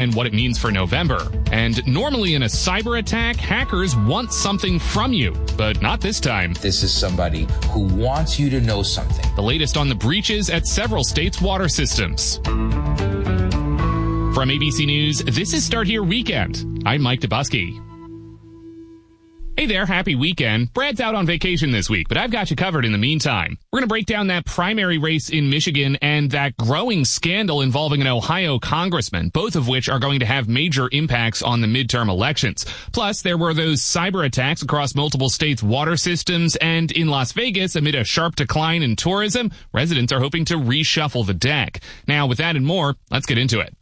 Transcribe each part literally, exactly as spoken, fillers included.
and what it means for November. And normally in a cyber attack, hackers want something from you, but not this time. This is somebody who wants you to know something. The latest on the breaches at several states' water systems. From A B C News, this is Start Here Weekend. I'm Mike Dubusky. Hey there, happy weekend. Brad's out on vacation this week, but I've got you covered in the meantime. We're going to break down that primary race in Michigan and that growing scandal involving an Ohio congressman, both of which are going to have major impacts on the midterm elections. Plus, there were those cyber attacks across multiple states' water systems, and in Las Vegas, amid a sharp decline in tourism, residents are hoping to reshuffle the deck. Now, with that and more, let's get into it.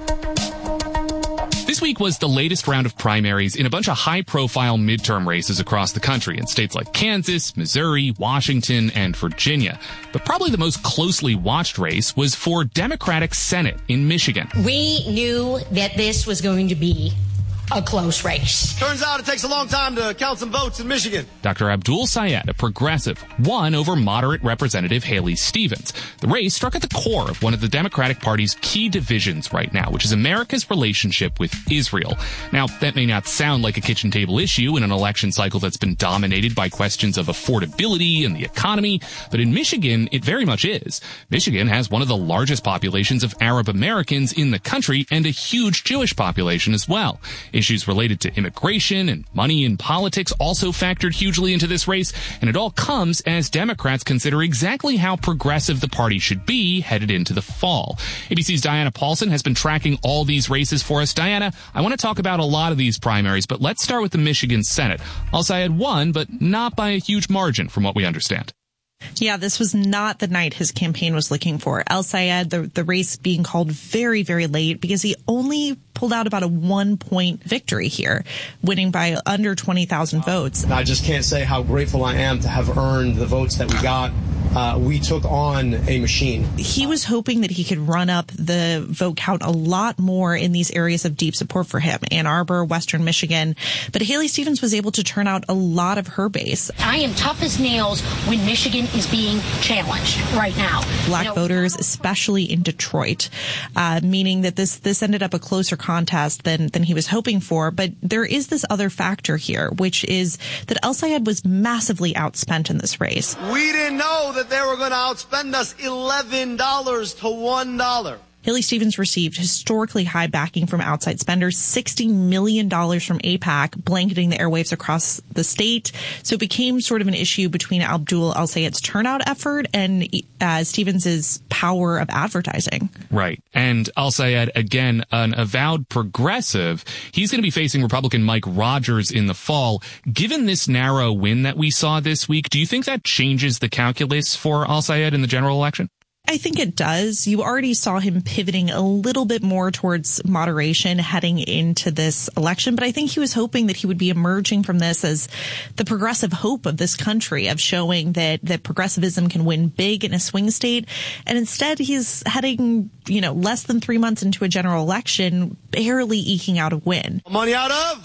This week was the latest round of primaries in a bunch of high-profile midterm races across the country in states like Kansas, Missouri, Washington, and Virginia. But probably the most closely watched race was for Democratic Senate in Michigan. We knew that this was going to be a close race. Turns out it takes a long time to count some votes in Michigan. Doctor Abdul Sayed, a progressive, won over moderate Representative Haley Stevens. The race struck at the core of one of the Democratic Party's key divisions right now, which is America's relationship with Israel. Now, that may not sound like a kitchen table issue in an election cycle that's been dominated by questions of affordability and the economy, but in Michigan, it very much is. Michigan has one of the largest populations of Arab Americans in the country and a huge Jewish population as well. Issues related to immigration and money in politics also factored hugely into this race, and it all comes as Democrats consider exactly how progressive the party should be headed into the fall. A B C's Diana Paulson has been tracking all these races for us. Diana, I want to talk about a lot of these primaries, but let's start with the Michigan Senate. Al-Sayed won, but not by a huge margin from what we understand. Yeah, this was not the night his campaign was looking for. Al-Sayed, the, the race being called very, very late because he only pulled out about a one-point victory here, winning by under twenty thousand votes. I just can't say how grateful I am to have earned the votes that we got. Uh, we took on a machine. He was hoping that he could run up the vote count a lot more in these areas of deep support for him, Ann Arbor, Western Michigan. But Haley Stevens was able to turn out a lot of her base. I am tough as nails when Michigan is being challenged right now. Black you know, voters, especially in Detroit, uh, meaning that this this ended up a closer contest than than he was hoping for. But there is this other factor here, which is that Al-Sayed was massively outspent in this race. We didn't know that they were going to outspend us eleven dollars to one dollar. Haley Stevens received historically high backing from outside spenders, sixty million dollars from AIPAC, blanketing the airwaves across the state. So it became sort of an issue between Abdul Al-Sayed's turnout effort and uh, Stevens's power of advertising. Right. And Al-Sayed, again, an avowed progressive, he's going to be facing Republican Mike Rogers in the fall. Given this narrow win that we saw this week, do you think that changes the calculus for Al-Sayed in the general election? I think it does. You already saw him pivoting a little bit more towards moderation heading into this election, but I think he was hoping that he would be emerging from this as the progressive hope of this country, of showing that, that progressivism can win big in a swing state. And instead, he's heading, you know, less than three months into a general election, barely eking out a win. Money out of?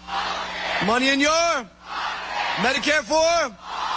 Money in your? Medicare for?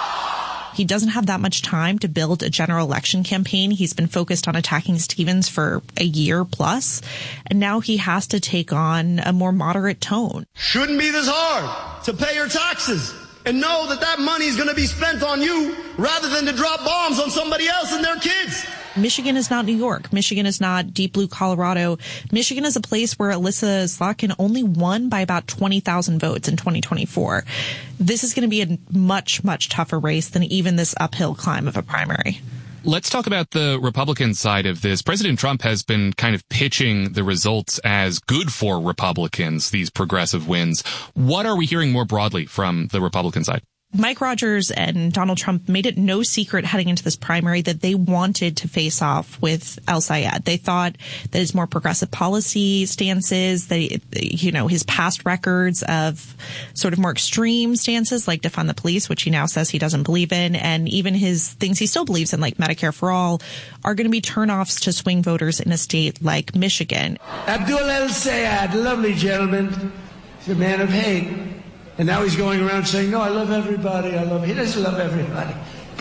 He doesn't have that much time to build a general election campaign. He's been focused on attacking Stevens for a year plus, and now he has to take on a more moderate tone. Shouldn't be this hard to pay your taxes and know that that money is going to be spent on you rather than to drop bombs on somebody else and their kids. Michigan is not New York. Michigan is not deep blue Colorado. Michigan is a place where Alyssa Slotkin only won by about twenty thousand votes in twenty twenty-four. This is going to be a much, much tougher race than even this uphill climb of a primary. Let's talk about the Republican side of this. President Trump has been kind of pitching the results as good for Republicans, these progressive wins. What are we hearing more broadly from the Republican side? Mike Rogers and Donald Trump made it no secret heading into this primary that they wanted to face off with Al-Sayed. They thought that his more progressive policy stances, they, you know, his past records of sort of more extreme stances like defund the police, which he now says he doesn't believe in, and even his things he still believes in, like Medicare for all, are going to be turnoffs to swing voters in a state like Michigan. Abdul Al-Sayed, lovely gentleman, he's a man of hate. And now he's going around saying, no, I love everybody. I love, he doesn't love everybody.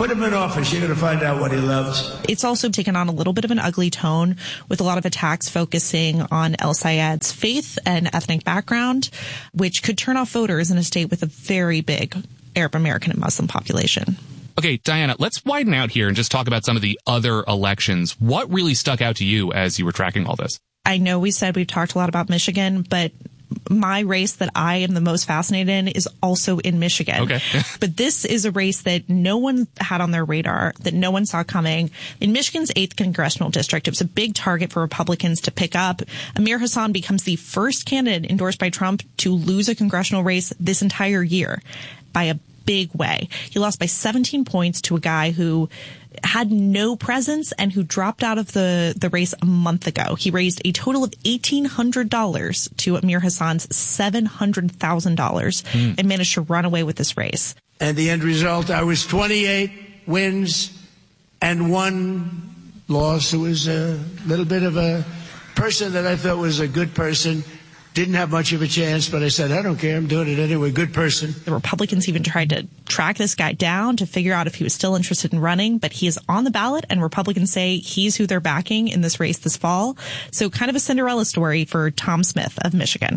Put him in office. You're going to find out what he loves. It's also taken on a little bit of an ugly tone with a lot of attacks focusing on El Sayed's faith and ethnic background, which could turn off voters in a state with a very big Arab American and Muslim population. Okay, Diana, let's widen out here and just talk about some of the other elections. What really stuck out to you as you were tracking all this? I know we said we've talked a lot about Michigan, but my race that I am the most fascinated in is also in Michigan. Okay. But this is a race that no one had on their radar, that no one saw coming. In Michigan's eighth congressional district, it was a big target for Republicans to pick up. Amir Hassan becomes the first candidate endorsed by Trump to lose a congressional race this entire year by a big way. He lost by seventeen points to a guy who had no presence and who dropped out of the, the race a month ago. He raised a total of eighteen hundred dollars to Amir Hassan's seven hundred thousand dollars mm. and managed to run away with this race. And the end result, I was twenty-eight wins and one loss. It was a little bit of a person that I thought was a good person. Didn't have much of a chance, but I said, I don't care. I'm doing it anyway. Good person. The Republicans even tried to track this guy down to figure out if he was still interested in running, but he is on the ballot, and Republicans say he's who they're backing in this race this fall. So kind of a Cinderella story for Tom Smith of Michigan.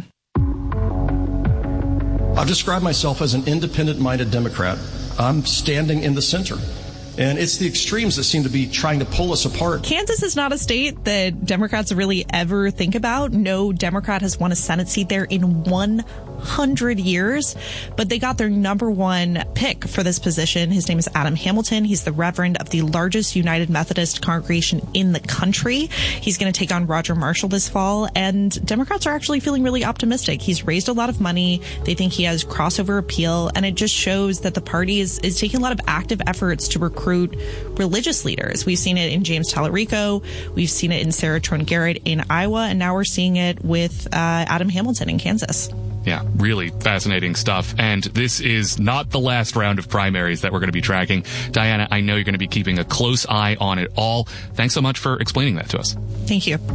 I've described myself as an independent-minded Democrat. I'm standing in the center. And it's the extremes that seem to be trying to pull us apart. Kansas is not a state that Democrats really ever think about. No Democrat has won a Senate seat there in one hundred years, but they got their number one pick for this position. His name is Adam Hamilton. He's the reverend of the largest United Methodist congregation in the country. He's going to take on Roger Marshall this fall, and Democrats are actually feeling really optimistic. He's raised a lot of money. They think he has crossover appeal, and it just shows that the party is, is taking a lot of active efforts to recruit religious leaders. We've seen it in James Tallarico. We've seen it in Sarah Trone Garrett in Iowa, and now we're seeing it with uh, Adam Hamilton in Kansas. Yeah, really fascinating stuff. And this is not the last round of primaries that we're going to be tracking. Diana, I know you're going to be keeping a close eye on it all. Thanks so much for explaining that to us. Thank you.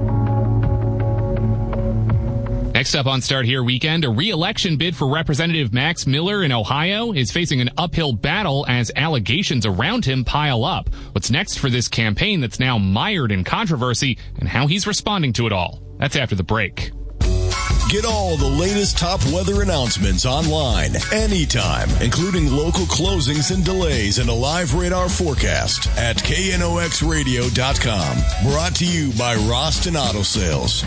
Next up on Start Here Weekend, a re-election bid for Representative Max Miller in Ohio is facing an uphill battle as allegations around him pile up. What's next for this campaign that's now mired in controversy, and how he's responding to it all? That's after the break. Get all the latest top weather announcements online, anytime, including local closings and delays and a live radar forecast at K N O X radio dot com. Brought to you by Roston Auto Sales.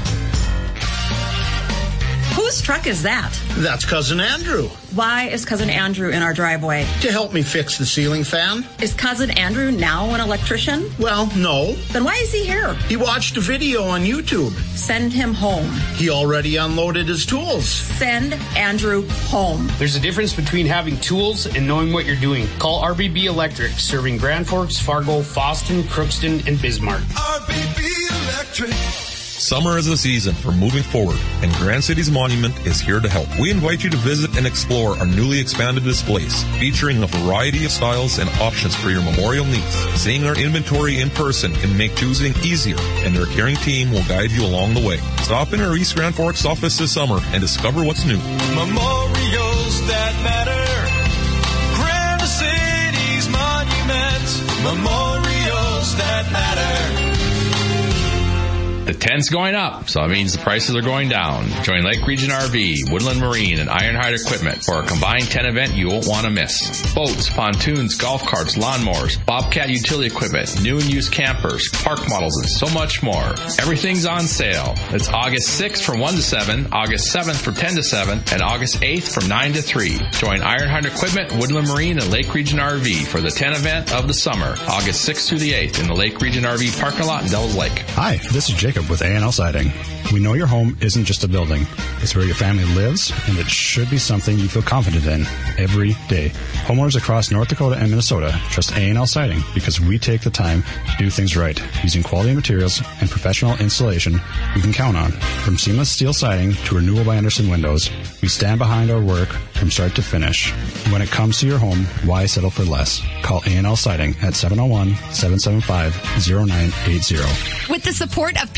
Whose truck is that? That's Cousin Andrew. Why is Cousin Andrew in our driveway? To help me fix the ceiling fan. Is Cousin Andrew now an electrician? Well, no. Then why is he here? He watched a video on YouTube. Send him home. He already unloaded his tools. Send Andrew home. There's a difference between having tools and knowing what you're doing. Call R B B Electric, serving Grand Forks, Fargo, Fosston, Crookston, and Bismarck. R B B Electric. Summer is the season for moving forward, and Grand Cities Monument is here to help. We invite you to visit and explore our newly expanded displays, featuring a variety of styles and options for your memorial needs. Seeing our inventory in person can make choosing easier, and our caring team will guide you along the way. Stop in our East Grand Forks office this summer and discover what's new. Memorials that matter. Grand Cities Monument. Memorials that matter. The tent's going up, so that means the prices are going down. Join Lake Region R V, Woodland Marine, and Ironhide Equipment for a combined tent event you won't want to miss. Boats, pontoons, golf carts, lawnmowers, Bobcat utility equipment, new and used campers, park models, and so much more. Everything's on sale. It's August sixth from one to seven, August seventh from ten to seven, and August eighth from nine to three. Join Ironhide Equipment, Woodland Marine, and Lake Region R V for the tent event of the summer, August sixth through the eighth in the Lake Region R V parking lot in Devils Lake. Hi, this is Jacob with A and L Siding. We know your home isn't just a building. It's where your family lives, and it should be something you feel confident in every day. Homeowners across North Dakota and Minnesota trust A and L Siding because we take the time to do things right, using quality materials and professional installation we can count on. From seamless steel siding to Renewal by Andersen windows, we stand behind our work from start to finish. When it comes to your home, why settle for less? Call A and L Siding at seven oh one, seven seven five, oh nine eight oh. With the support of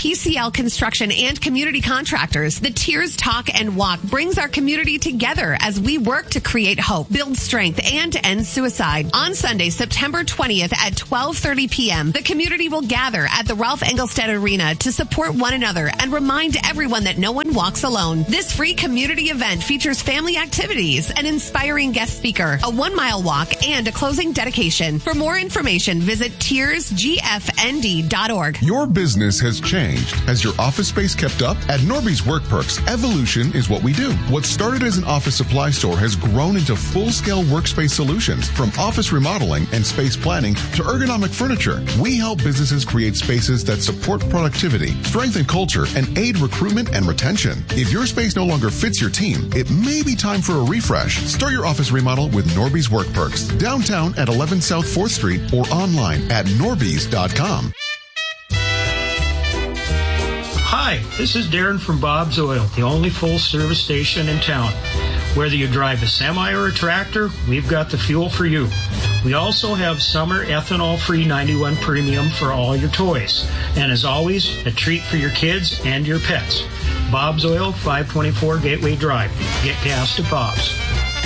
P C L Construction and community contractors, the Tears Talk and Walk brings our community together as we work to create hope, build strength, and end suicide. On Sunday, September twentieth at twelve thirty p.m., the community will gather at the Ralph Engelstad Arena to support one another and remind everyone that no one walks alone. This free community event features family activities, an inspiring guest speaker, a one-mile walk, and a closing dedication. For more information, visit tears g f n d dot org. Your business has changed. Has your office space kept up? At Norby's Work Perks, evolution is what we do. What started as an office supply store has grown into full-scale workspace solutions, from office remodeling and space planning to ergonomic furniture. We help businesses create spaces that support productivity, strengthen culture, and aid recruitment and retention. If your space no longer fits your team, it may be time for a refresh. Start your office remodel with Norby's Work Perks. Downtown at eleven South fourth Street or online at norbys dot com. Hi, this is Darren from Bob's Oil, the only full-service station in town. Whether you drive a semi or a tractor, we've got the fuel for you. We also have summer ethanol-free ninety-one Premium for all your toys. And as always, a treat for your kids and your pets. Bob's Oil, five twenty-four Gateway Drive. Get gas to Bob's.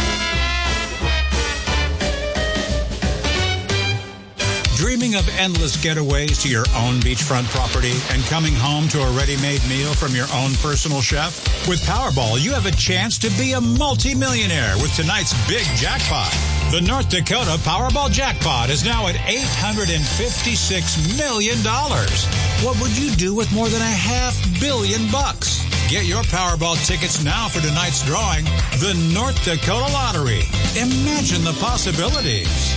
Dreaming of endless getaways to your own beachfront property and coming home to a ready-made meal from your own personal chef? With Powerball, you have a chance to be a multi-millionaire with tonight's big jackpot. The North Dakota Powerball jackpot is now at eight hundred fifty-six million dollars. What would you do with more than a half billion bucks? Get your Powerball tickets now for tonight's drawing. The North Dakota Lottery. Imagine the possibilities.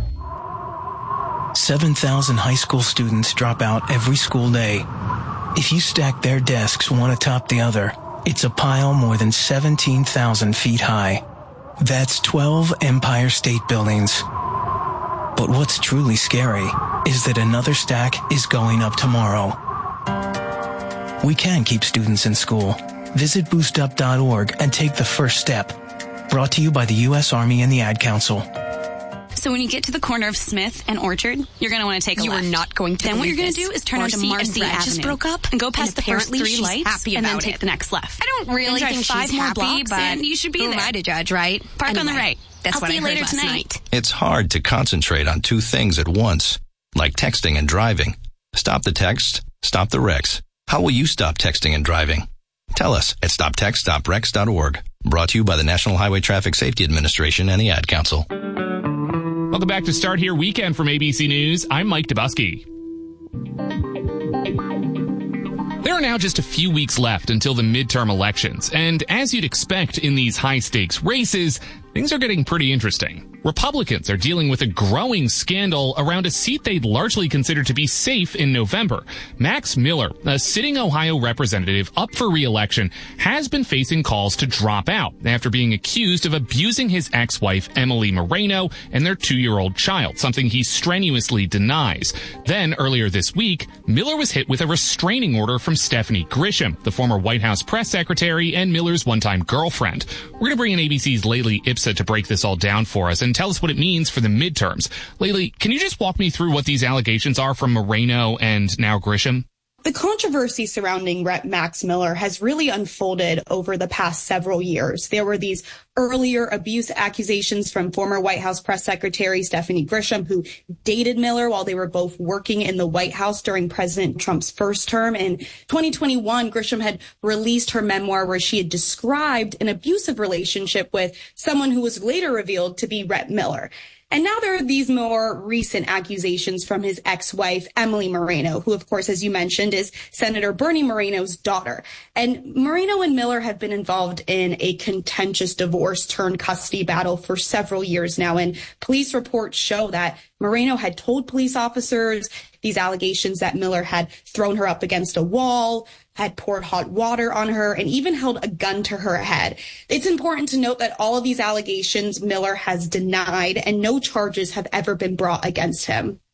seven thousand high school students drop out every school day. If you stack their desks one atop the other, it's a pile more than seventeen thousand feet high. That's twelve Empire State Buildings. But what's truly scary is that another stack is going up tomorrow. We can keep students in school. Visit boost up dot org and take the first step. Brought to you by the U S Army and the Ad Council. So when you get to the corner of Smith and Orchard, you're going to want to take a you left. You are not going to. Then what you're going to do is turn Marcy onto Marcy and Brett Avenue. just broke up and go past and the first three she's lights, happy and about then take it. the next left. I don't really drive think five she's more happy, blocks, but and you should be who there. am I to judge, right? Park anyway, on the right. That's I'll what see I you heard later last tonight. night. It's hard to concentrate on two things at once, like texting and driving. Stop the text, stop the wrecks. How will you stop texting and driving? Tell us at stop text stop wrecks dot org. Brought to you by the National Highway Traffic Safety Administration and the Ad Council. Welcome back to Start Here Weekend from A B C News. I'm Mike Dubusky. There are now just a few weeks left until the midterm elections, and as you'd expect in these high-stakes races, things are getting pretty interesting. Republicans are dealing with a growing scandal around a seat they'd largely considered to be safe in November. Max Miller, a sitting Ohio representative up for re-election, has been facing calls to drop out after being accused of abusing his ex-wife Emily Moreno and their two-year-old child, something he strenuously denies. Then, earlier this week, Miller was hit with a restraining order from Stephanie Grisham, the former White House press secretary and Miller's one-time girlfriend. We're going to bring in A B C's Layli Ipsa to break this all down for us and tell us what it means for the midterms. Layli, can you just walk me through what these allegations are from Moreno and now Grisham? The controversy surrounding Rep Max Miller has really unfolded over the past several years. There were these earlier abuse accusations from former White House press secretary Stephanie Grisham, who dated Miller while they were both working in the White House during President Trump's first term. In twenty twenty-one, Grisham had released her memoir where she had described an abusive relationship with someone who was later revealed to be Rep Miller. And now there are these more recent accusations from his ex-wife, Emily Moreno, who, of course, as you mentioned, is Senator Bernie Moreno's daughter. And Moreno and Miller have been involved in a contentious divorce turned custody battle for several years now. And police reports show that Moreno had told police officers these allegations that Miller had thrown her up against a wall, had poured hot water on her, and even held a gun to her head. It's important to note that all of these allegations Miller has denied, and no charges have ever been brought against him.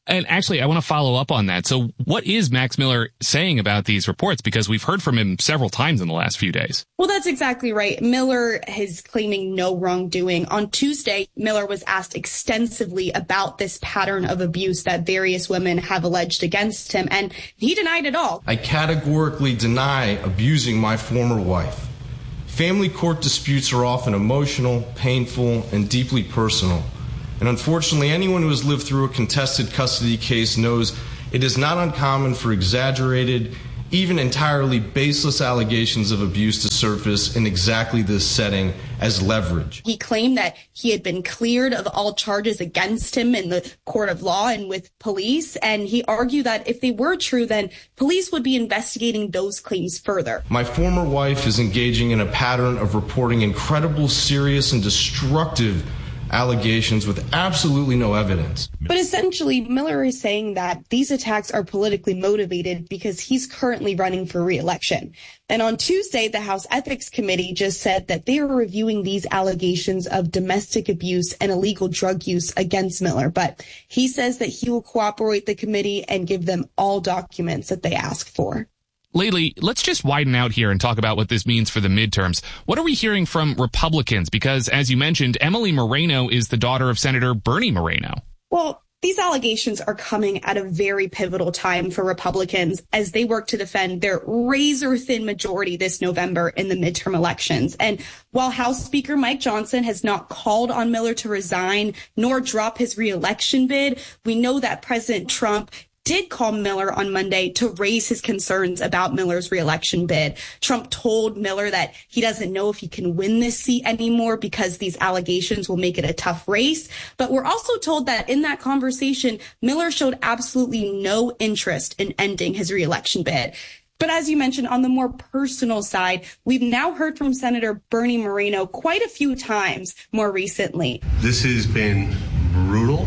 And actually, I want to follow up on that. So what is Max Miller saying about these reports? Because we've heard from him several times in the last few days. Well, that's exactly right. Miller is claiming no wrongdoing. On Tuesday, Miller was asked extensively about this pattern of abuse that various women have alleged against him, and he denied it all. I categorically deny abusing my former wife. Family court disputes are often emotional, painful, and deeply personal. And unfortunately, anyone who has lived through a contested custody case knows it is not uncommon for exaggerated, even entirely baseless allegations of abuse to surface in exactly this setting as leverage. He claimed that he had been cleared of all charges against him in the court of law and with police. And he argued that if they were true, then police would be investigating those claims further. My former wife is engaging in a pattern of reporting incredible, serious, and destructive allegations with absolutely no evidence. But essentially, Miller is saying that these attacks are politically motivated because he's currently running for re-election. And on Tuesday, the House Ethics Committee just said that they are reviewing these allegations of domestic abuse and illegal drug use against Miller. But he says that he will cooperate the committee and give them all documents that they ask for. Laylee, let's just widen out here and talk about what this means for the midterms. What are we hearing from Republicans? Because, as you mentioned, Emily Moreno is the daughter of Senator Bernie Moreno. Well, these allegations are coming at a very pivotal time for Republicans as they work to defend their razor-thin majority this November in the midterm elections. And while House Speaker Mike Johnson has not called on Miller to resign nor drop his re-election bid, we know that President Trump did call Miller on Monday to raise his concerns about Miller's reelection bid. Trump told Miller that he doesn't know if he can win this seat anymore because these allegations will make it a tough race. But we're also told that in that conversation, Miller showed absolutely no interest in ending his reelection bid. But as you mentioned, on the more personal side, we've now heard from Senator Bernie Moreno quite a few times more recently. This has been brutal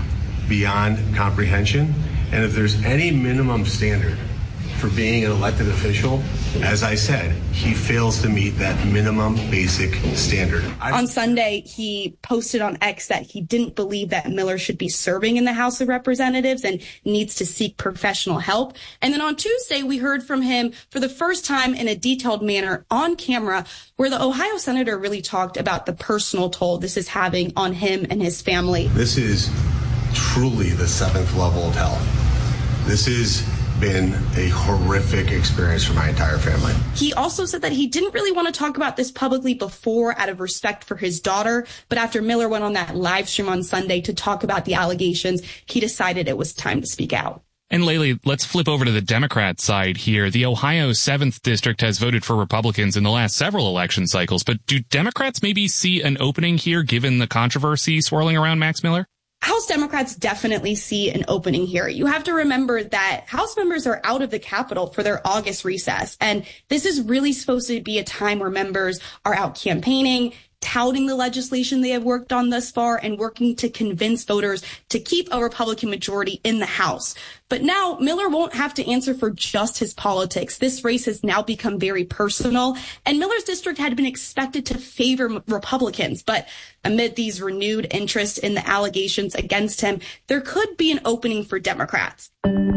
beyond comprehension. And if there's any minimum standard for being an elected official, as I said, he fails to meet that minimum basic standard. I- on Sunday, he posted on X that he didn't believe that Miller should be serving in the House of Representatives and needs to seek professional help. And then on Tuesday, we heard from him for the first time in a detailed manner on camera, where the Ohio senator really talked about the personal toll this is having on him and his family. This is truly the seventh level of hell. This has been a horrific experience for my entire family. He also said that he didn't really want to talk about this publicly before out of respect for his daughter. But after Miller went on that live stream on Sunday to talk about the allegations, he decided it was time to speak out. And Laylee, let's flip over to the Democrat side here. The Ohio seventh District has voted for Republicans in the last several election cycles. But do Democrats maybe see an opening here given the controversy swirling around Max Miller? House Democrats definitely see an opening here. You have to remember that House members are out of the Capitol for their August recess. And this is really supposed to be a time where members are out campaigning, touting the legislation they have worked on thus far, and working to convince voters to keep a Republican majority in the House. But now Miller won't have to answer for just his politics. This race has now become very personal, and Miller's district had been expected to favor Republicans. But amid these renewed interest in the allegations against him, there could be an opening for Democrats.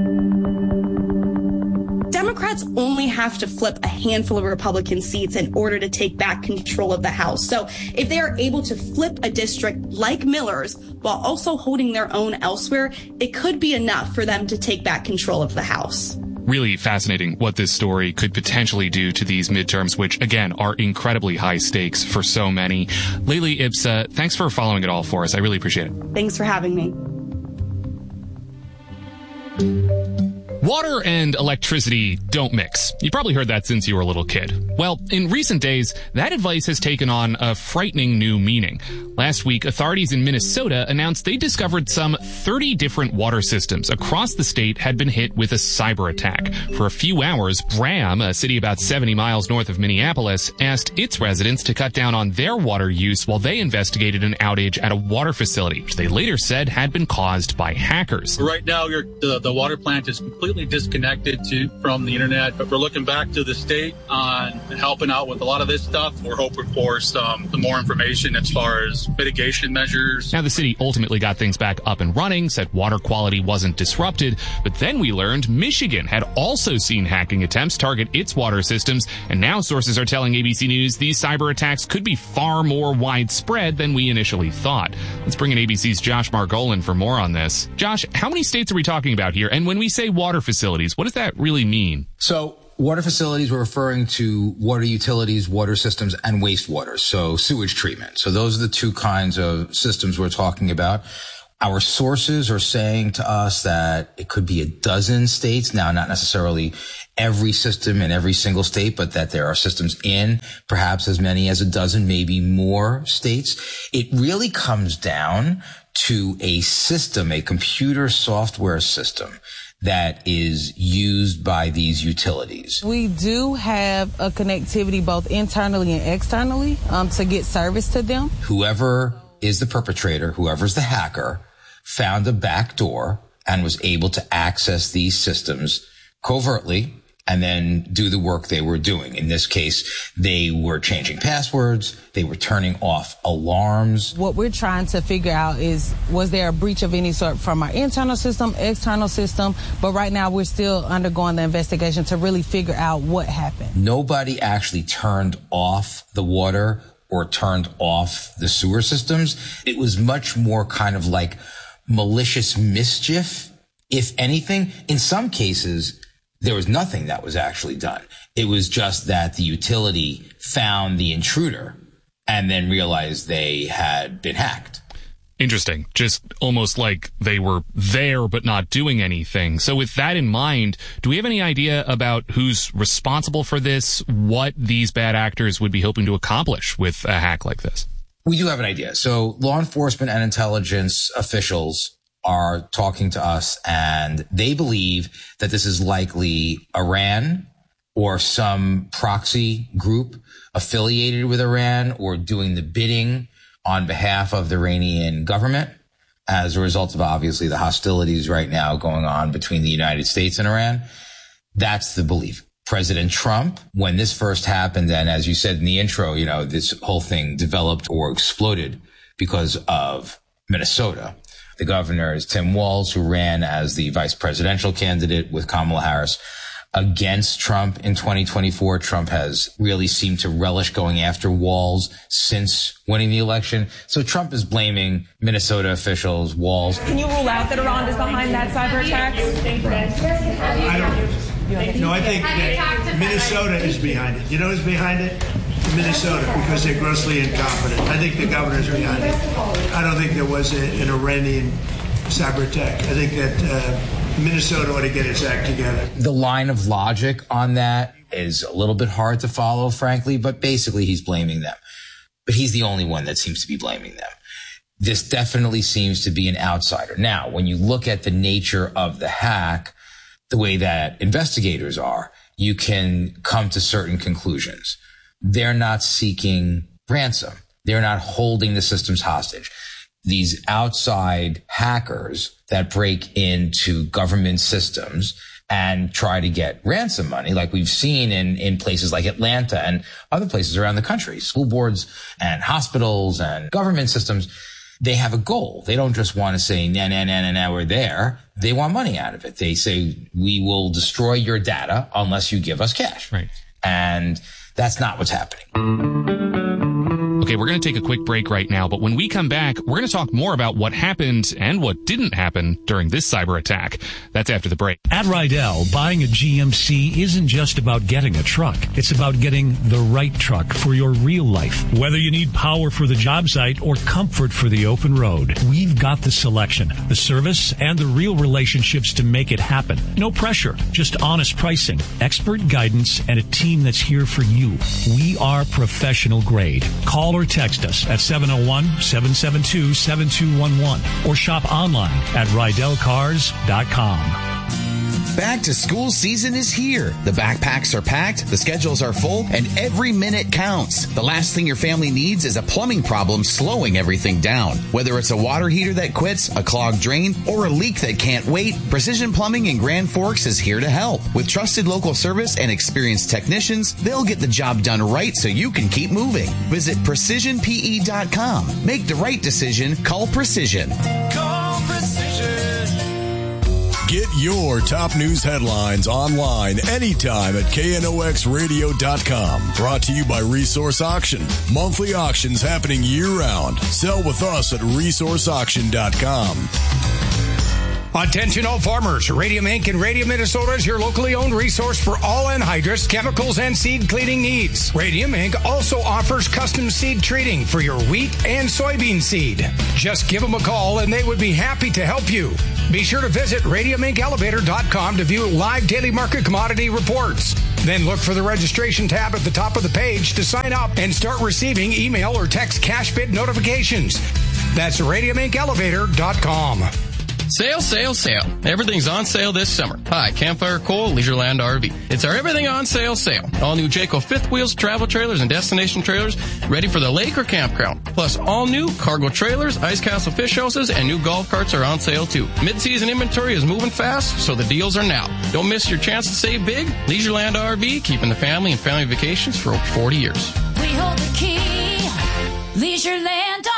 Democrats only have to flip a handful of Republican seats in order to take back control of the House. So if they are able to flip a district like Miller's while also holding their own elsewhere, it could be enough for them to take back control of the House. Really fascinating what this story could potentially do to these midterms, which, again, are incredibly high stakes for so many. Laylee Ibsa, thanks for following it all for us. I really appreciate it. Thanks for having me. Water and electricity don't mix. You probably heard that since you were a little kid. Well, in recent days, that advice has taken on a frightening new meaning. Last week, authorities in Minnesota announced they discovered some thirty different water systems across the state had been hit with a cyber attack. For a few hours, Graham, a city about seventy miles north of Minneapolis, asked its residents to cut down on their water use while they investigated an outage at a water facility, which they later said had been caused by hackers. Right now, your, the, the water plant is completely completely disconnected to from the internet. But we're looking back to the state on helping out with a lot of this stuff. We're hoping for some, some more information as far as mitigation measures. Now, the city ultimately got things back up and running, said water quality wasn't disrupted. But then we learned Michigan had also seen hacking attempts target its water systems. And now sources are telling A B C News these cyber attacks could be far more widespread than we initially thought. Let's bring in A B C's Josh Margolin for more on this. Josh, how many states are we talking about here? And when we say water facilities, what does that really mean? So water facilities, we're referring to water utilities, water systems, and wastewater. So sewage treatment. So those are the two kinds of systems we're talking about. Our sources are saying to us that it could be a dozen states. Now, not necessarily every system in every single state, but that there are systems in perhaps as many as a dozen, maybe more states. It really comes down to a system, a computer software system that is used by these utilities. We do have a connectivity both internally and externally um, to get service to them. Whoever is the perpetrator, whoever's the hacker, found a back door and was able to access these systems covertly and then do the work they were doing. In this case, they were changing passwords. They were turning off alarms. What we're trying to figure out is, was there a breach of any sort from our internal system, external system? But right now, we're still undergoing the investigation to really figure out what happened. Nobody actually turned off the water or turned off the sewer systems. It was much more kind of like malicious mischief, if anything. In some cases, there was nothing that was actually done. It was just that the utility found the intruder and then realized they had been hacked. Interesting. Just almost like they were there but not doing anything. So with that in mind, do we have any idea about who's responsible for this, what these bad actors would be hoping to accomplish with a hack like this? We do have an idea. So law enforcement and intelligence officials are talking to us, and they believe that this is likely Iran or some proxy group affiliated with Iran or doing the bidding on behalf of the Iranian government as a result of obviously the hostilities right now going on between the United States and Iran. That's the belief. President Trump, when this first happened, and as you said in the intro, you know, this whole thing developed or exploded because of Minnesota. The governor is Tim Walz, who ran as the vice presidential candidate with Kamala Harris against Trump in twenty twenty-four. Trump has really seemed to relish going after Walz since winning the election. So Trump is blaming Minnesota officials, Walz. Can you rule out that Iran is behind that cyber attack? I don't. No, I think that Minnesota is behind it. You know who's behind it? Minnesota, because they're grossly incompetent. I think the governor's behind it. I don't think there was a, an Iranian cyber attack. I think that uh, Minnesota ought to get its act together. The line of logic on that is a little bit hard to follow, frankly, but basically he's blaming them. But he's the only one that seems to be blaming them. This definitely seems to be an outsider. Now, when you look at the nature of the hack, the way that investigators are, you can come to certain conclusions. They're not seeking ransom. They're not holding the systems hostage. These outside hackers that break into government systems and try to get ransom money, like we've seen in, in places like Atlanta and other places around the country, school boards and hospitals and government systems, they have a goal. They don't just want to say, nah, nah, nah, nah, nah, we're there. They want money out of it. They say, we will destroy your data unless you give us cash. Right. And that's not what's happening. Okay, we're going to take a quick break right now, but when we come back, we're going to talk more about what happened and what didn't happen during this cyber attack. That's after the break. At Rydell, buying a G M C isn't just about getting a truck. It's about getting the right truck for your real life. Whether you need power for the job site or comfort for the open road, we've got the selection, the service, and the real relationships to make it happen. No pressure, just honest pricing, expert guidance, and a team that's here for you. We are professional grade. Call or text us at seven oh one, seven seven two, seven two one one or shop online at rydell cars dot com. Back to school season is here. The backpacks are packed, the schedules are full, and every minute counts. The last thing your family needs is a plumbing problem slowing everything down. Whether it's a water heater that quits, a clogged drain, or a leak that can't wait, Precision Plumbing in Grand Forks is here to help. With trusted local service and experienced technicians, they'll get the job done right so you can keep moving. Visit precision p e dot com. Make the right decision. Call Precision. Call Precision. Get your top news headlines online anytime at K N O X radio dot com. Brought to you by Resource Auction. Monthly auctions happening year-round. Sell with us at resource auction dot com. Attention all farmers. Radium Incorporated and Radium Minnesota is your locally owned resource for all anhydrous, chemicals, and seed cleaning needs. Radium Incorporated also offers custom seed treating for your wheat and soybean seed. Just give them a call and they would be happy to help you. Be sure to visit radium inc elevator dot com to view live daily market commodity reports. Then look for the registration tab at the top of the page to sign up and start receiving email or text cash bid notifications. That's radium inc elevator dot com. Sale, sale, sale. Everything's on sale this summer. Hi, Campfire Coal, Leisureland R V. It's our everything on sale sale. All new Jayco fifth wheels, travel trailers, and destination trailers ready for the lake or campground. Plus all new cargo trailers, Ice Castle fish houses, and new golf carts are on sale too. Mid-season inventory is moving fast, so the deals are now. Don't miss your chance to save big. Leisureland R V, keeping the family and family vacations for over forty years. We hold the key. Leisureland R V.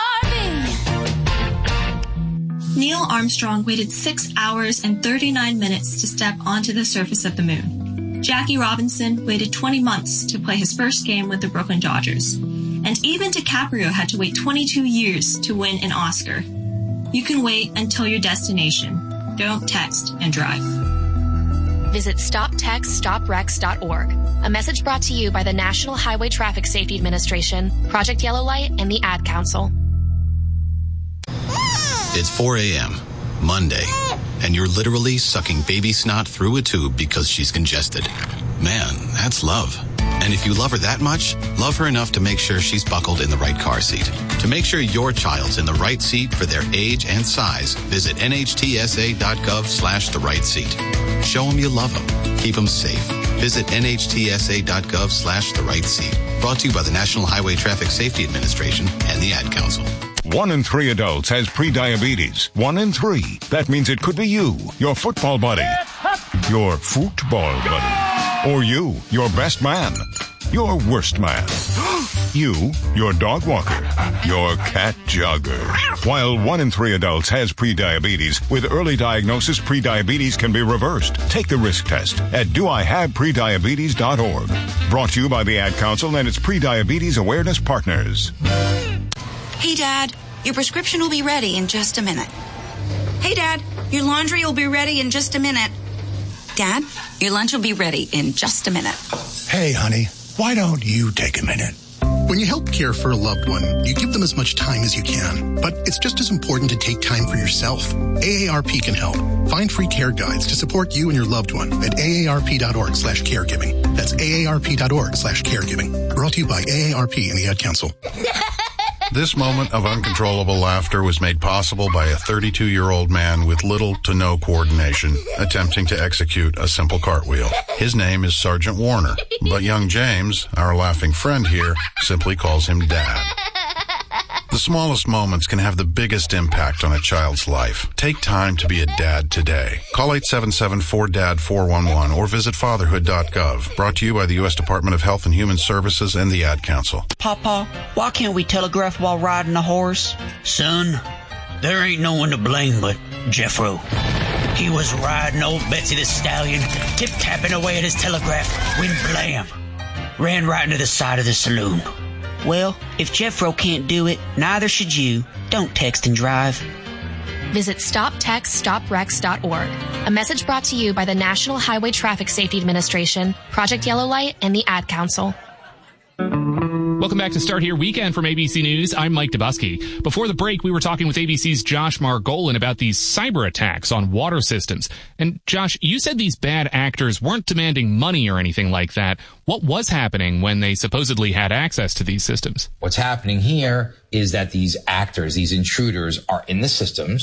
Neil Armstrong waited six hours and thirty-nine minutes to step onto the surface of the moon. Jackie Robinson waited twenty months to play his first game with the Brooklyn Dodgers. And even DiCaprio had to wait twenty-two years to win an Oscar. You can wait until your destination. Don't text and drive. Visit stop text stop wrecks dot org. A message brought to you by the National Highway Traffic Safety Administration, Project Yellow Light, and the Ad Council. It's four a.m., Monday, and you're literally sucking baby snot through a tube because she's congested. Man, that's love. And if you love her that much, love her enough to make sure she's buckled in the right car seat. To make sure your child's in the right seat for their age and size, visit N H T S A dot gov slash the right seat. Show them you love them. Keep them safe. Visit N H T S A dot gov slash the right seat. Brought to you by the National Highway Traffic Safety Administration and the Ad Council. One in three adults has prediabetes. One in three. That means it could be you, your football buddy, your football buddy, or you, your best man, your worst man, you, your dog walker, your cat jogger. While one in three adults has prediabetes, with early diagnosis, prediabetes can be reversed. Take the risk test at do I have prediabetes dot org. Brought to you by the Ad Council and its Prediabetes Awareness Partners. Hey, Dad, your prescription will be ready in just a minute. Hey, Dad, your laundry will be ready in just a minute. Dad, your lunch will be ready in just a minute. Hey, honey, why don't you take a minute? When you help care for a loved one, you give them as much time as you can. But it's just as important to take time for yourself. A A R P can help. Find free care guides to support you and your loved one at A A R P dot org slash caregiving. That's A A R P dot org slash caregiving. Brought to you by A A R P and the Ad Council. This moment of uncontrollable laughter was made possible by a thirty-two-year-old man with little to no coordination attempting to execute a simple cartwheel. His name is Sergeant Warner, but young James, our laughing friend here, simply calls him Dad. The smallest moments can have the biggest impact on a child's life. Take time to be a dad today. Call eight seven seven four D A D four one one or visit fatherhood dot gov. Brought to you by the U S Department of Health and Human Services and the Ad Council. Papa, why can't we telegraph while riding a horse? Son, there ain't no one to blame but Jeffro. He was riding old Betsy the Stallion, tip-tapping away at his telegraph, when blam, ran right into the side of the saloon. Well, if Jeffro can't do it, neither should you. Don't text and drive. Visit stop text stop wrecks dot org. A message brought to you by the National Highway Traffic Safety Administration, Project Yellow Light, and the Ad Council. Welcome back to Start Here Weekend from A B C News. I'm Mike Dubusky. Before the break, we were talking with A B C's Josh Margolin about these cyber attacks on water systems. And Josh, you said these bad actors weren't demanding money or anything like that. What was happening when they supposedly had access to these systems? What's happening here is that these actors, these intruders, are in the systems.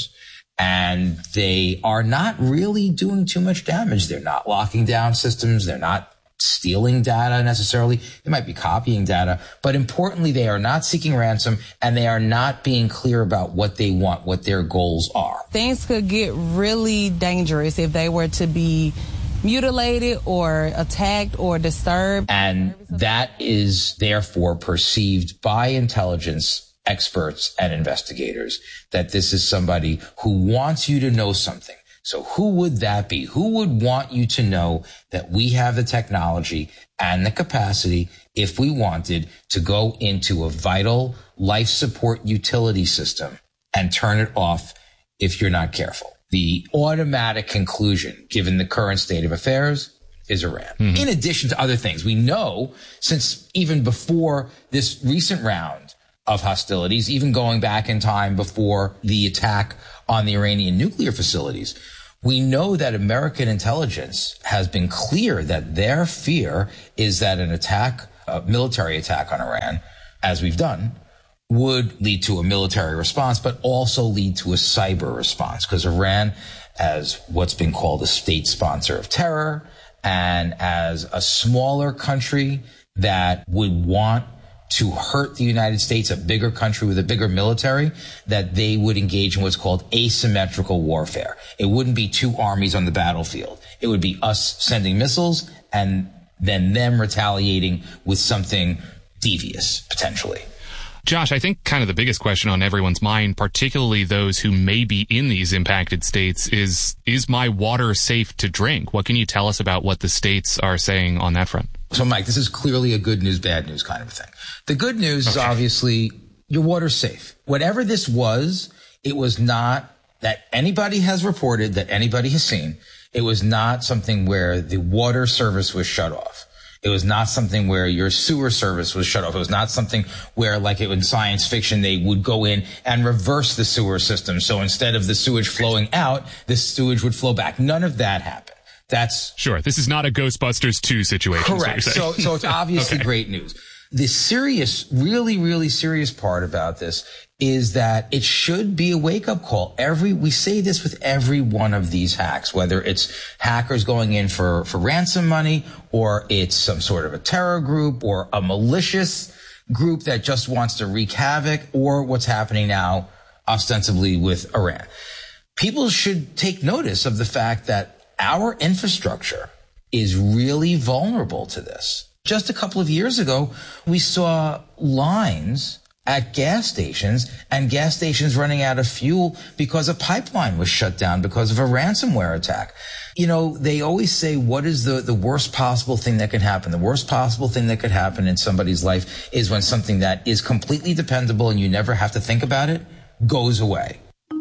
And they are not really doing too much damage. They're not locking down systems. They're not stealing data necessarily. They might be copying data. But importantly, they are not seeking ransom, and they are not being clear about what they want, what their goals are. Things could get really dangerous if they were to be mutilated or attacked or disturbed. And that is therefore perceived by intelligence experts and investigators that this is somebody who wants you to know something. So who would that be? Who would want you to know that we have the technology and the capacity, if we wanted, to go into a vital life support utility system and turn it off if you're not careful? The automatic conclusion, given the current state of affairs, is Iran. Mm-hmm. In addition to other things, we know since even before this recent round of hostilities, even going back in time before the attack on the Iranian nuclear facilities, we know that American intelligence has been clear that their fear is that an attack, a military attack on Iran, as we've done, would lead to a military response, but also lead to a cyber response, because Iran, as what's been called a state sponsor of terror, and as a smaller country that would want to hurt the United States, a bigger country with a bigger military, that they would engage in what's called asymmetrical warfare. It wouldn't be two armies on the battlefield. It would be us sending missiles and then them retaliating with something devious, potentially. Josh, I think kind of the biggest question on everyone's mind, particularly those who may be in these impacted states, is, is my water safe to drink? What can you tell us about what the states are saying on that front? So, Mike, this is clearly a good news, bad news kind of a thing. The good news okay. is obviously your water's safe. Whatever this was, it was not that anybody has reported, that anybody has seen. It was not something where the water service was shut off. It was not something where your sewer service was shut off. It was not something where, like it in science fiction, they would go in and reverse the sewer system. So instead of the sewage flowing out, the sewage would flow back. None of that happened. That's sure. This is not a Ghostbusters two situation. Correct. So, so it's obviously okay. great news. The serious, really, really serious part about this is that it should be a wake-up call. Every, we say this with every one of these hacks, whether it's hackers going in for, for ransom money, or it's some sort of a terror group, or a malicious group that just wants to wreak havoc, or what's happening now, ostensibly with Iran. People should take notice of the fact that our infrastructure is really vulnerable to this. Just a couple of years ago, we saw lines at gas stations and gas stations running out of fuel because a pipeline was shut down because of a ransomware attack. You know, they always say, what is the, the worst possible thing that can happen? The worst possible thing that could happen in somebody's life is when something that is completely dependable and you never have to think about it goes away.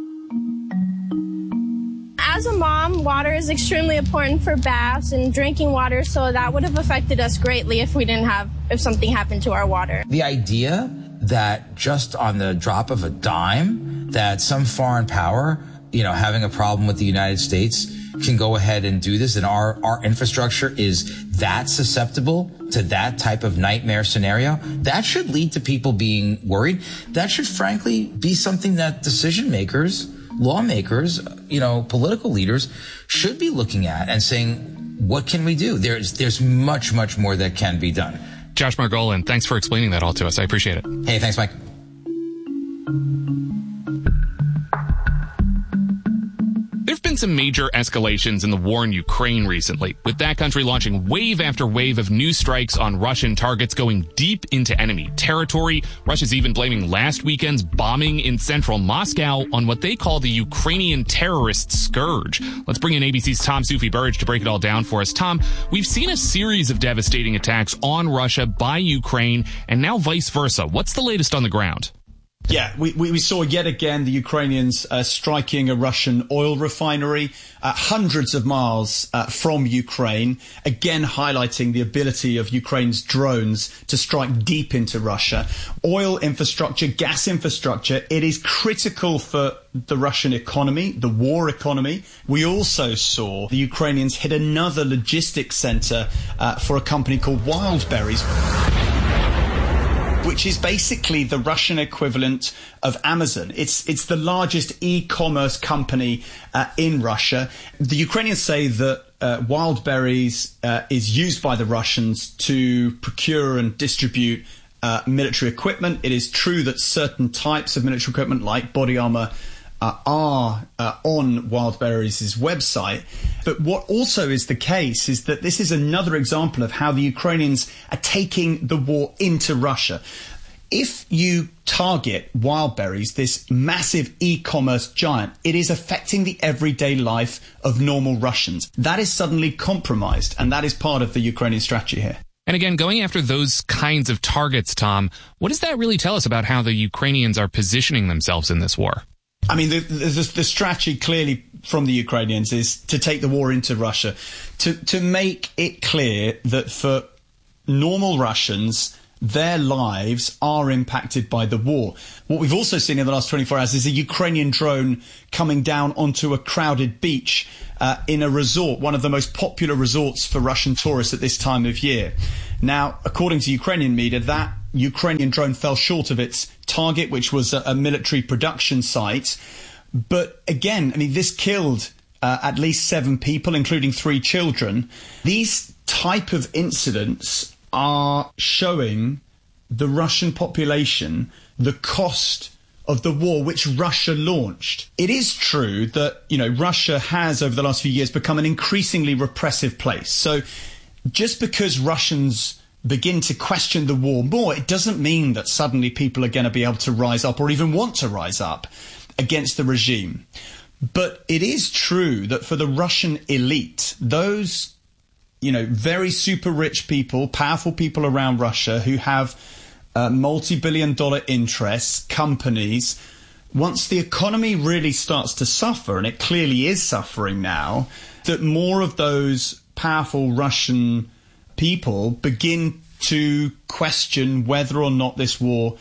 As a mom, water is extremely important for baths and drinking water, so that would have affected us greatly if we didn't have, if something happened to our water. The idea that just on the drop of a dime, that some foreign power, you know, having a problem with the United States can go ahead and do this, and our, our infrastructure is that susceptible to that type of nightmare scenario, that should lead to people being worried. That should frankly be something that decision makers, lawmakers, you know, political leaders should be looking at and saying, what can we do? There's, there's much, much more that can be done. Josh Margolin, thanks for explaining that all to us. I appreciate it. Hey, thanks, Mike. There have been some major escalations in the war in Ukraine recently, with that country launching wave after wave of new strikes on Russian targets going deep into enemy territory. Russia's even blaming last weekend's bombing in central Moscow on what they call the Ukrainian terrorist scourge. Let's bring in A B C's Tom Soufi-Burridge to break it all down for us. Tom, we've seen a series of devastating attacks on Russia by Ukraine, and now vice versa. What's the latest on the ground? Yeah, we, we saw yet again the Ukrainians uh, striking a Russian oil refinery uh, hundreds of miles uh, from Ukraine, again highlighting the ability of Ukraine's drones to strike deep into Russia. Oil infrastructure, gas infrastructure, it is critical for the Russian economy, the war economy. We also saw the Ukrainians hit another logistics center uh, for a company called Wildberries. which is basically the Russian equivalent of Amazon. It's it's the largest e-commerce company uh, in Russia. The Ukrainians say that uh, Wildberries uh, is used by the Russians to procure and distribute uh, military equipment. It is true that certain types of military equipment, like body armor, Uh, are uh, on Wildberries' website. But what also is the case is that this is another example of how the Ukrainians are taking the war into Russia. If you target Wildberries, this massive e-commerce giant, it is affecting the everyday life of normal Russians. That is suddenly compromised, and that is part of the Ukrainian strategy here. And again, going after those kinds of targets, Tom, what does that really tell us about how the Ukrainians are positioning themselves in this war? I mean, the, the, the strategy clearly from the Ukrainians is to take the war into Russia, to, to make it clear that for normal Russians, their lives are impacted by the war. What we've also seen in the last twenty-four hours is a Ukrainian drone coming down onto a crowded beach uh, in a resort, one of the most popular resorts for Russian tourists at this time of year. Now, according to Ukrainian media, that Ukrainian drone fell short of its target, which was a, a military production site. But again, I mean, this killed uh, at least seven people, including three children. These type of incidents are showing the Russian population the cost of the war which Russia launched. It is true that, you know, Russia has over the last few years become an increasingly repressive place. So just because Russians begin to question the war more, it doesn't mean that suddenly people are going to be able to rise up or even want to rise up against the regime. But it is true that for the Russian elite, those, you know, very super rich people, powerful people around Russia who have uh, multi-billion dollar interests, companies, once the economy really starts to suffer, and it clearly is suffering now, that more of those powerful Russian people begin to question whether or not this war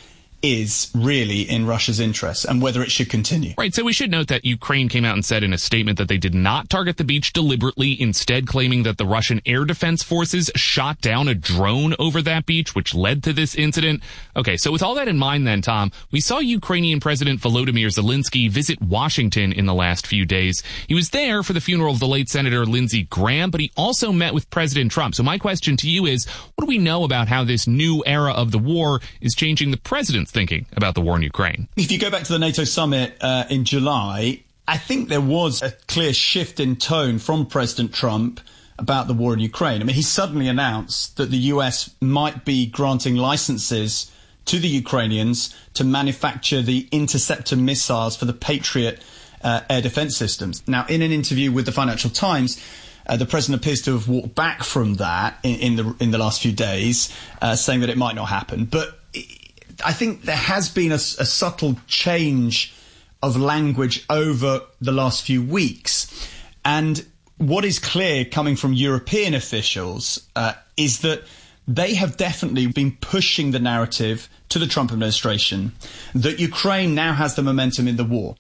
is really in Russia's interest and whether it should continue. Right, so we should note that Ukraine came out and said in a statement that they did not target the beach deliberately, instead claiming that the Russian air defense forces shot down a drone over that beach, which led to this incident. Okay, so with all that in mind then, Tom, we saw Ukrainian President Volodymyr Zelensky visit Washington in the last few days. He was there for the funeral of the late Senator Lindsey Graham, but he also met with President Trump. So my question to you is, what do we know about how this new era of the war is changing the president's thinking about the war in Ukraine? If you go back to the NATO summit uh, in July, I think there was a clear shift in tone from President Trump about the war in Ukraine. I mean, he suddenly announced that the U S might be granting licenses to the Ukrainians to manufacture the interceptor missiles for the Patriot uh, air defense systems. Now, in an interview with the Financial Times, Uh, the president appears to have walked back from that in, in the in the last few days, uh, saying that it might not happen. But I think there has been a, a subtle change of language over the last few weeks. And what is clear coming from European officials uh, is that they have definitely been pushing the narrative to the Trump administration that Ukraine now has the momentum in the war.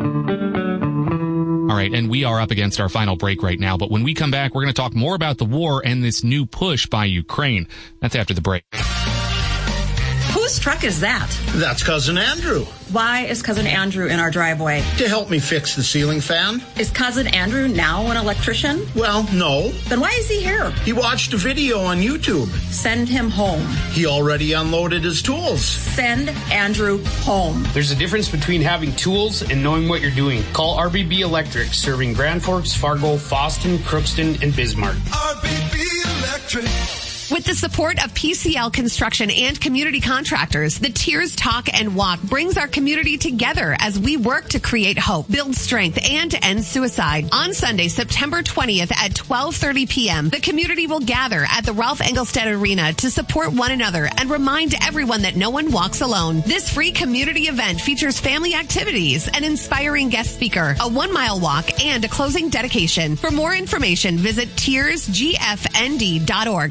All right, and we are up against our final break right now. But when we come back, we're going to talk more about the war and this new push by Ukraine. That's after the break. Whose truck is that? That's Cousin Andrew. Why is Cousin Andrew in our driveway? To help me fix the ceiling fan. Is Cousin Andrew now an electrician? Well, no. Then why is he here? He watched a video on YouTube. Send him home. He already unloaded his tools. Send Andrew home. There's a difference between having tools and knowing what you're doing. Call R B B Electric, serving Grand Forks, Fargo, Fosston, Crookston, and Bismarck. R B B Electric. With the support of P C L Construction and community contractors, the Tears Talk and Walk brings our community together as we work to create hope, build strength, and end suicide. On Sunday, September twentieth at twelve thirty p.m., the community will gather at the Ralph Engelstad Arena to support one another and remind everyone that no one walks alone. This free community event features family activities, an inspiring guest speaker, a one-mile walk, and a closing dedication. For more information, visit tears g f n d dot org. Brevard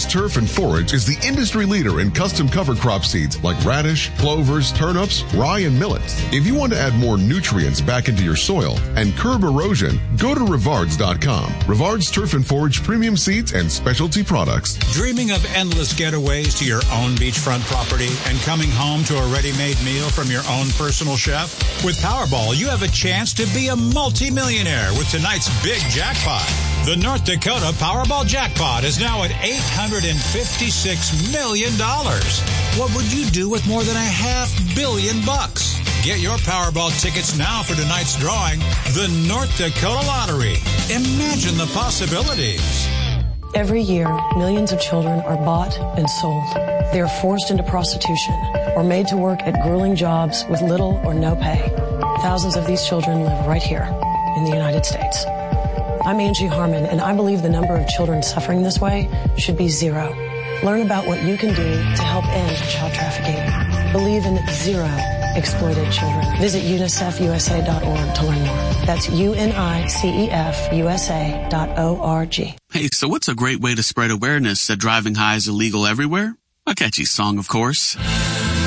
Rivard's Turf and Forage is the industry leader in custom cover crop seeds like radish, clovers, turnips, rye, and millet. If you want to add more nutrients back into your soil and curb erosion, go to Rivards dot com. Rivard's Turf and Forage premium seeds and specialty products. Dreaming of endless getaways to your own beachfront property and coming home to a ready-made meal from your own personal chef? With Powerball, you have a chance to be a multi-millionaire with tonight's big jackpot. The North Dakota Powerball jackpot is now at eight hundred fifty-six million dollars. What would you do with more than a half billion bucks? Get your Powerball tickets now for tonight's drawing, the North Dakota Lottery. Imagine the possibilities. Every year, millions of children are bought and sold. They are forced into prostitution or made to work at grueling jobs with little or no pay. Thousands of these children live right here in the United States. I'm Angie Harmon, and I believe the number of children suffering this way should be zero. Learn about what you can do to help end child trafficking. Believe in zero exploited children. Visit unicef u s a dot org to learn more. That's U N I C E F U S A dot O R G. Hey, so what's a great way to spread awareness that driving high is illegal everywhere? A catchy song, of course.